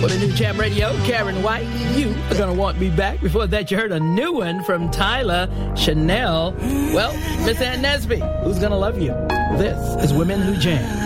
For the new Jam Radio, Karen White, You Are Gonna Want Me Back. Before that, you heard a new one from Tyler, Chanel. Well, Miss Ann Nesby, Who's Gonna Love You? This is Women Who Jam.